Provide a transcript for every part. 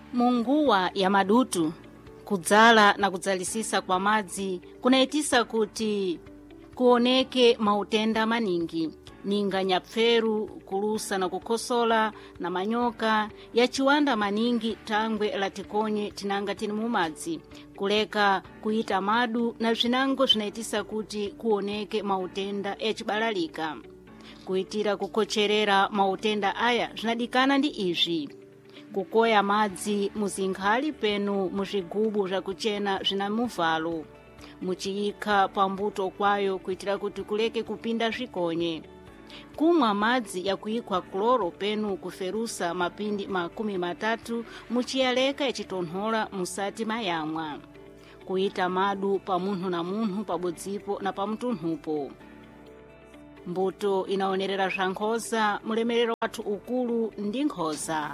Munguwa ya madutu kudzala na kudzalisisa kwa madzi kunaitisa kuti kuoneke mautenda maningi ninga nyapferu, kulusa na kukosola na manyoka ya chiwanda maningi tangwe latikonye tinanga tini mumadzi kuleka kuita madu na zvinango zvinaitisa kuti kuoneke mautenda ya chibalalika. Kuitira kukocherera mautenda aya zvinadikana ndi izvi: kukoya madzi muzinkhali penu muzvigubu zvakuchena zvina muvalo muchiyika pambuto kwayo kuitira kuti kuleke kupinda zvikonye, kumwa madzi ya kuikwa kloro penu kuferusa mapindi 30 muchiyaleka yachitonhola musati mayamwa, kuita madu pa munthu na munthu pabodzipo na pamutunhupo. Mbuto inaonerera zva nkhosa, mulemerero wathu ukulu ndi nkhosa.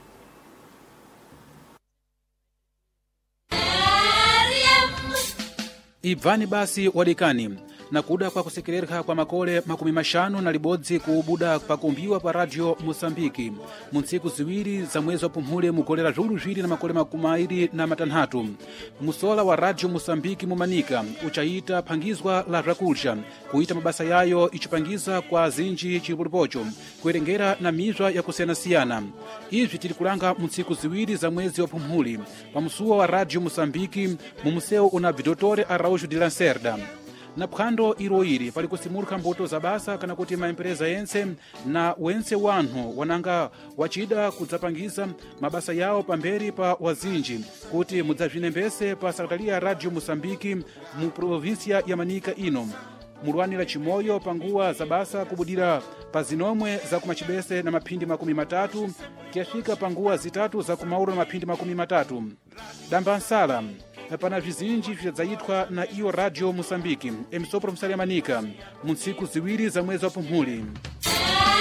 Ibvani basi wadikani na kuda kwa kusekereka kwa makole 50 kuubuda pakumbiwa pa radio Mosambiki muntsiku ziwiri za mwezi wa Pumhule mugolera zulu zviri na makole 23. Musola wa radio Mosambiki mumanika uchaita phangizwa la zvakulcha kuita mabasa yayo ichipangiza kwa zinji chilipocho kuerengera na mizwa ya kusiyanasiyana. Izvi tiri kulanga muntsiku ziwiri za mwezi wa Pumhule pa musuwa wa radio Mosambiki mu museu una Vidotore Araújo de Lacerda. Na phwando iroiri pali kusimuluka mbuto za basa kana kuti maempreza yense na wense wanhu wananga wachida kudzapangiza mabasa yawo pamberi pa wazinji kuti mudzazvinembese pa sakatalia ya radio Mosambiki mu provinsia ya Manika ino. Mulwanira chimoyo panguwa za basa kubudira pa zinomwe za kumachibese na maphindi 30 kiafika panguwa zitatu za kumauro na maphindi 30. Damba nsala pana vizinji vyadzayitwa na iyo radio Mosambiki emisopro msali ya Manika muntsiku ziwiri za mwezi wa Pumhuli.